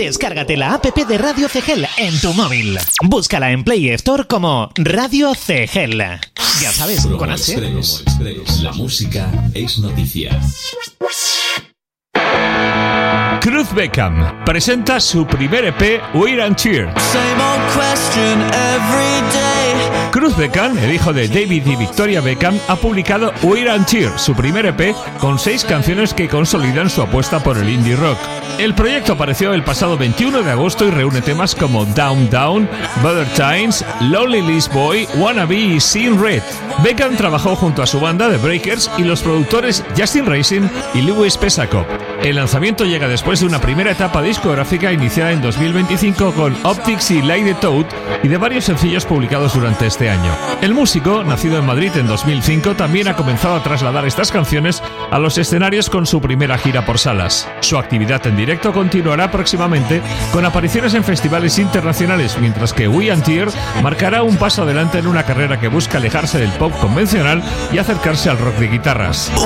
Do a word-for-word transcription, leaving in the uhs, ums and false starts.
Descárgate la app de Radio Cegel en tu móvil. Búscala en Play Store como Radio Cegel. Ya sabes, Promo con H. Express. Express. La música es noticia. Cruz Beckham presenta su primer E P, Wear and Tear. Cruz Beckham, el hijo de David y Victoria Beckham, ha publicado Wear and Tear, su primer E P, con seis canciones que consolidan su apuesta por el indie rock. El proyecto apareció el pasado veintiuno de agosto y reúne temas como Down Down, Better Times, Lonely List Boy, Wannabe y Seeing Red. Beckham trabajó junto a su banda The Breakers y los productores Justin Racing y Lewis Pesakov. El lanzamiento llega después de una primera etapa discográfica iniciada en dos mil veinticinco con Optics y Light the Toad y de varios sencillos publicados durante este año. El músico, nacido en Madrid en dos mil cinco, también ha comenzado a trasladar estas canciones a los escenarios con su primera gira por salas. Su actividad en directo continuará próximamente con apariciones en festivales internacionales, mientras que Wear and Tear marcará un paso adelante en una carrera que busca alejarse del pop convencional y acercarse al rock de guitarras.